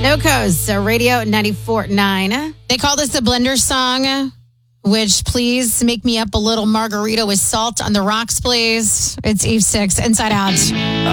NoCo's Radio 94.9. They call this the Blender song, which please make me up a little margarita with salt on the rocks, please. It's Eve 6, Inside Out.